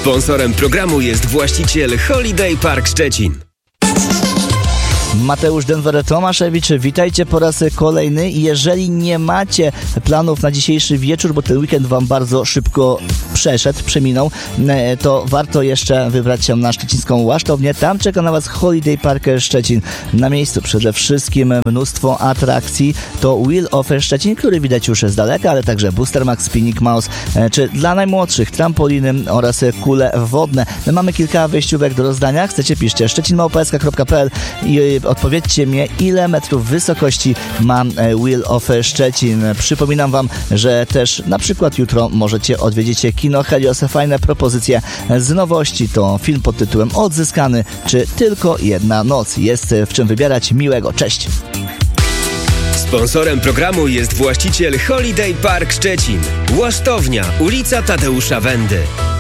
Sponsorem programu jest właściciel Holiday Park Szczecin. Mateusz Denwer-Tomaszewicz, witajcie po raz kolejny. Jeżeli nie macie planów na dzisiejszy wieczór, bo ten weekend wam bardzo szybko przeminął, to warto jeszcze wybrać się na szczecińską Łasztownię. Tam czeka na was Holiday Park Szczecin. Na miejscu przede wszystkim mnóstwo atrakcji. To Wheel of Szczecin, który widać już z daleka, ale także Booster Max, Spinning Mouse, czy dla najmłodszych trampoliny oraz kule wodne. My mamy kilka wejściówek do rozdania. Chcecie, piszcie szczecin@psk.pl i odpowiedzcie mnie, ile metrów wysokości ma Wheel of Szczecin. Przypominam wam, że też na przykład jutro możecie odwiedzić kino Helios. Fajne propozycje z nowości to film pod tytułem Odzyskany, czy Tylko jedna noc. Jest w czym wybierać. Miłego, cześć! Sponsorem programu jest właściciel Holiday Park Szczecin. Łasztownia, ulica Tadeusza Wendy.